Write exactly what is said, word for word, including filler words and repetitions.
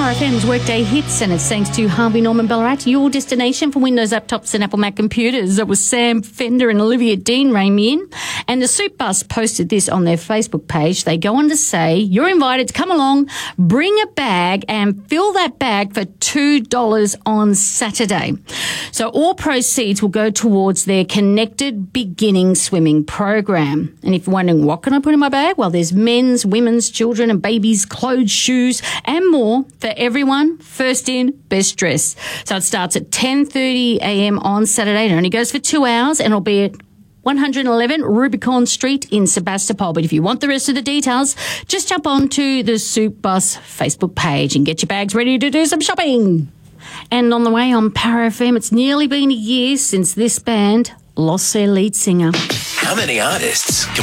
Power F M's Workday Hits, and it's thanks to Harvey Norman Ballarat, your destination for Windows laptops and Apple Mac computers. It was Sam Fender and Olivia Dean rang me in, and the Soup Bus posted this on their Facebook page. They go on to say, you're invited to come along, bring a bag, and fill that bag for two dollars on Saturday. So all proceeds will go towards their Connected Beginning Swimming program. And if you're wondering, what can I put in my bag? Well, there's men's, women's, children and babies, clothes, shoes, and more for everyone. First in, best dressed. So it starts at ten thirty a m on Saturday. It only goes for two hours and it'll be at one eleven Rubicon Street in Sebastopol. But if you want the rest of the details, just jump on to the Soup Bus Facebook page and get your bags ready to do some shopping. And on the way on Power F M, it's nearly been a year since this band lost their lead singer. How many artists can